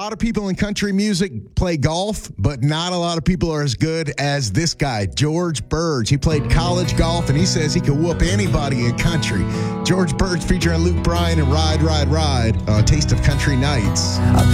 lot of people in country music play golf, but not a lot of people are as good as this guy, George Burge. He played college golf, and he says he could whoop anybody in country. George Burge featuring Luke Bryan and Ride, Ride, Ride, Taste of Country Nights.